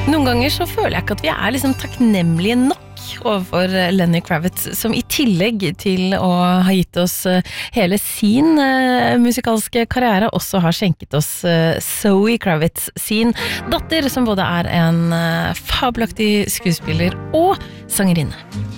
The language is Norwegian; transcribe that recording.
Noen ganger så føler jeg ikke at vi liksom takknemlige nok overfor Lenny Kravitz, som I tillegg til å ha gitt oss hele sin musikalske karriere, også har skjenket oss Zoe Kravitz, sin datter, som både en fabelaktig skuespiller og sangerinne.